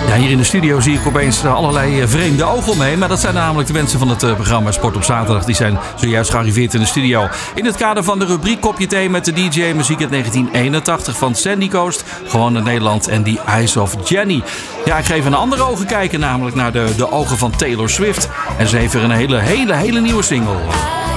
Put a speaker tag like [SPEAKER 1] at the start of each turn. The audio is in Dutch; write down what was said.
[SPEAKER 1] Ja, hier in de studio zie ik opeens allerlei vreemde ogen omheen. Maar dat zijn namelijk de mensen van het programma Sport op Zaterdag. Die zijn zojuist gearriveerd in de studio. In het kader van de rubriek Kopje Thee met de DJ muziek uit 1981 van Sandy Coast. Gewoon in Nederland en The Eyes of Jenny. Ja, ik ga even naar andere ogen kijken. Namelijk naar de ogen van Taylor Swift. En ze heeft weer een hele nieuwe single.